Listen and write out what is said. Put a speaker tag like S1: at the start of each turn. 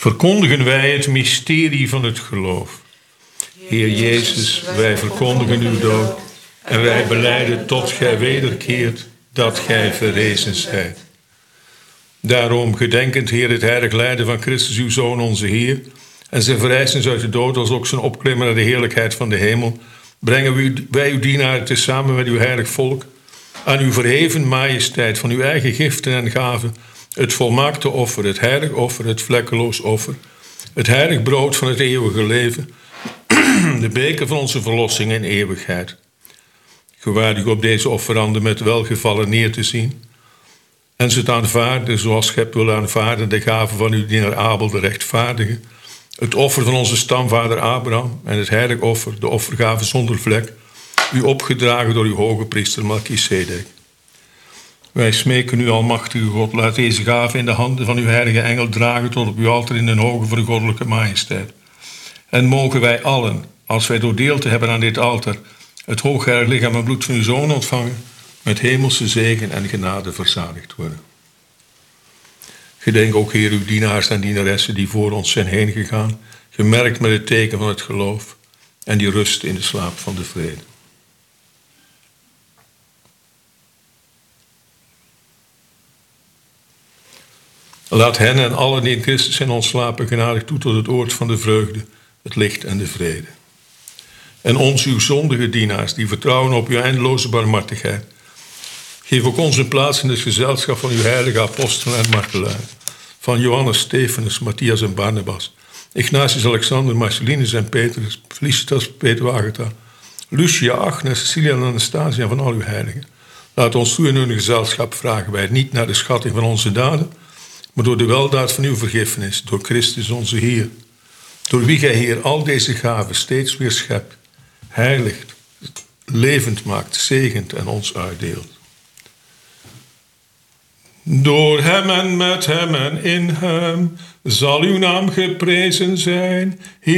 S1: verkondigen wij het mysterie van het geloof. Heer Jezus, wij verkondigen uw dood en wij belijden tot gij wederkeert dat gij verrezen zijt. Daarom, gedenkend, Heer, het heilig lijden van Christus, uw Zoon, onze Heer, en zijn verrijzenis uit de dood, als ook zijn opklimmen naar de heerlijkheid van de hemel, brengen wij uw dienaren tezamen met uw heilig volk aan uw verheven majesteit van uw eigen giften en gaven, het volmaakte offer, het heilig offer, het vlekkeloos offer, het heilig brood van het eeuwige leven, de beker van onze verlossing in eeuwigheid. Gewaardig op deze offeranden met welgevallen neer te zien en ze te aanvaarden zoals gij hebt willen aanvaarden de gave van uw dienaar Abel, de rechtvaardige, het offer van onze stamvader Abraham en het heilig offer, de offergave zonder vlek, u opgedragen door uw hoge priester Melchisedek. Wij smeken u, almachtige God, laat deze gave in de handen van uw heilige engel dragen tot op uw altaar in de hoge vergoddelijke majesteit. En mogen wij allen, als wij door deel te hebben aan dit altaar, het hoogheilig lichaam en bloed van uw Zoon ontvangen, met hemelse zegen en genade verzadigd worden. Gedenk ook, Heer, uw dienaars en dienaressen die voor ons zijn heen gegaan, gemerkt met het teken van het geloof en die rusten in de slaap van de vrede. Laat hen en allen die in Christus zijn ontslapen genadig toe tot het oord van de vreugde, het licht en de vrede. En ons, uw zondige dienaars, die vertrouwen op uw eindeloze barmhartigheid, geef ook ons een plaats in het gezelschap van uw heilige apostelen en martelaars, van Johannes, Stefanus, Matthias en Barnabas, Ignatius, Alexander, Marcellinus en Petrus, Felicitas, Peter, Agatha, Lucia, Agnes, Cecilia en Anastasia, van al uw heiligen. Laat ons toe in hun gezelschap, vragen wij, niet naar de schatting van onze daden, maar door de weldaad van uw vergiffenis, door Christus onze Heer, door wie gij, Heer, al deze gaven steeds weer schept, heiligt, levend maakt, zegent en ons uitdeelt. Door hem en met hem en in hem zal uw naam geprezen zijn,